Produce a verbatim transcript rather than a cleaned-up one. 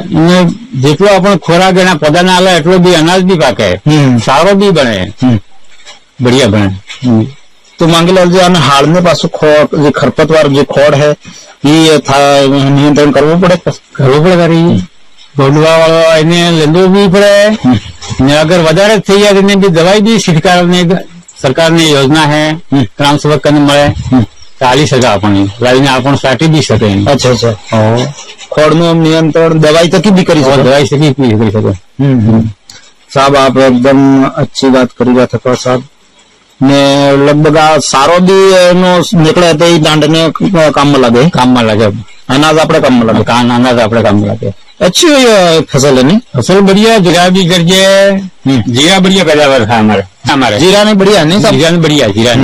જેટલો આપણે ખોરાક એના પૌધા ના આલે એટલો બી અનાજ બી પાકે, સારો બી બને, બઢિયા બને. તો માંગીલાલ जी આને હાલને પાછું ખોળ જે ખરપતવાર જે ખોળ હે એ નિયંત્રણ કરવું પડે કરવું પડે કરી ગોડવા વાળો એને લેવો બી પડે ને અગર વધારે થઈ જાય એને બી દવાઈ બી સરકારની સરકારની યોજના હે ગ્રામ સેવક ને મળે ચાલી શકે આપણને લાવીને આપણને સાટી બી શકે. અચ્છા અચ્છા ખોળનું નિયંત્રણ દવાઈ તકી બી કરી શકે, દવાઈ થકી બી કરી શકે. સાહેબ આપ એકદમ અચ્છી વાત કરી રહ્યા હતા સાહેબ. ને લગભગ આ સારો બી એનો નીકળે તો એ દાંડને કામમાં લાગે, કામમાં લાગે, અનાજ આપણે કામમાં લાગે, કાન અનાજ આપણે કામમાં લાગે. अच्छी फसल है नहीं, फसल बढ़िया, जीरा भी करिए, जीरा बढ़िया पैदावार था हमारे हमारे जीरा ने बढ़िया नहीं, जीरा ने बढ़िया जीरा